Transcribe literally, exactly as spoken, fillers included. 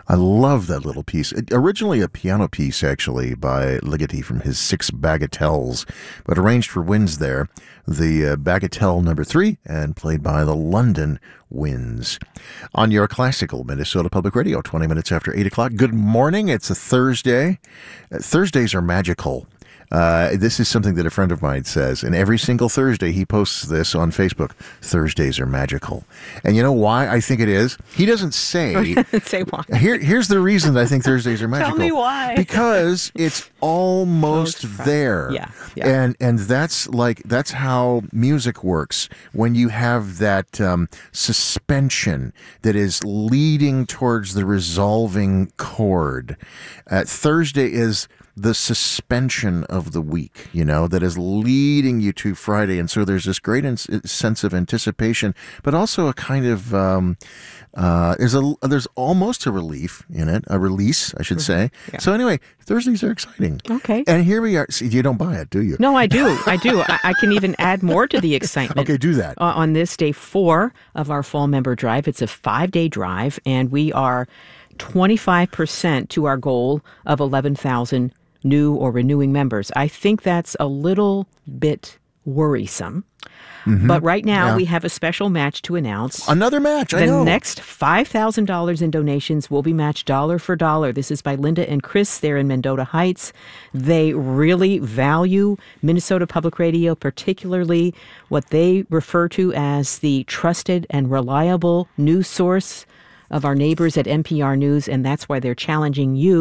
I love that little piece. It, originally a piano piece, actually, by Ligeti from his Six Bagatelles, but arranged for winds there. The uh, Bagatelle number three, and played by the London Winds. On your classical Minnesota Public Radio, twenty minutes after eight o'clock. Good morning. It's a Thursday. Uh, Thursdays are magical. Uh, this is something that a friend of mine says, and every single Thursday he posts this on Facebook. Thursdays are magical. And you know why I think it is? He doesn't say. Say why. Here, here's the reason I think Thursdays are magical. Tell me why. Because it's almost there. Yeah, yeah. And and that's like that's how music works. When you have that um, suspension that is leading towards the resolving chord. Uh, Thursday is the suspension of the week, you know, that is leading you to Friday. And so there's this great in- sense of anticipation, but also a kind of, um, uh, there's a, there's almost a relief in it, a release, I should say. Yeah. So anyway, Thursdays are exciting. Okay. And here we are. See, you don't buy it, do you? No, I do. I do. I, I can even add more to the excitement. Okay, do that. Uh, on this day four of our fall member drive, it's a five-day drive, and we are twenty-five percent to our goal of eleven thousand new or renewing members. I think that's a little bit worrisome. Mm-hmm. But right now, yeah. we have a special match to announce. Another match, the I know. The next five thousand dollars in donations will be matched dollar for dollar. This is by Linda and Chris. They're in Mendota Heights. They really value Minnesota Public Radio, particularly what they refer to as the trusted and reliable news source of our neighbors at N P R News, and that's why they're challenging you